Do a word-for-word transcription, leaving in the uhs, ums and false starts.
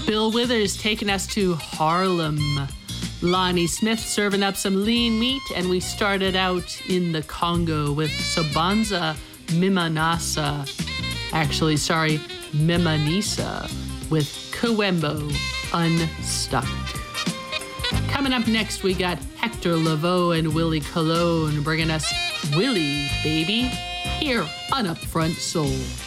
Bill Withers taking us to Harlem. Lonnie Smith serving up some lean meat, and we started out in the Congo with Sobanza Mimanasa. Actually, sorry, Mimanisa with Kawembo Unstuck. Coming up next, we got Hector Lavoe and Willie Colon bringing us Willie, Baby, here on Upfront Soul.